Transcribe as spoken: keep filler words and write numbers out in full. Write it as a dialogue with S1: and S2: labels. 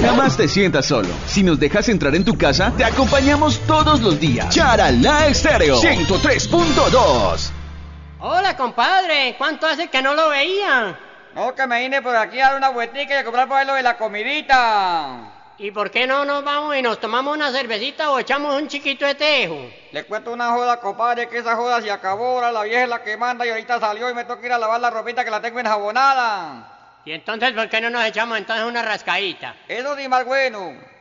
S1: Jamás te sientas solo. Si nos dejas entrar en tu casa, te acompañamos todos los días. Charalá Estéreo ciento tres punto dos.
S2: Hola, compadre. ¿Cuánto hace que no lo veía?
S3: No, que me vine por aquí a dar una vueltica y a comprar por ahí lo de la comidita.
S2: ¿Y por qué no nos vamos y nos tomamos una cervecita o echamos un chiquito de tejo?
S3: Le cuento una joda, compadre, que esa joda se acabó. Ahora la vieja es la que manda y ahorita salió y me toca ir a lavar la ropita que la tengo enjabonada.
S2: ¿Y entonces por qué no nos echamos entonces una rascadita?
S3: Eso sí más bueno.